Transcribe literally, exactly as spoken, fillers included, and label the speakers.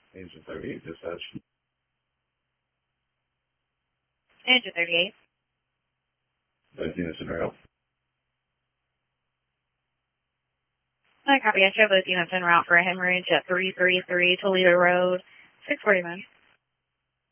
Speaker 1: Engine thirty-eight, dispatch.
Speaker 2: Engine thirty-eight.
Speaker 1: Both units en route.
Speaker 2: I copy. I show both units en route for a hemorrhage at three thirty-three Toledo Road, six forty-one.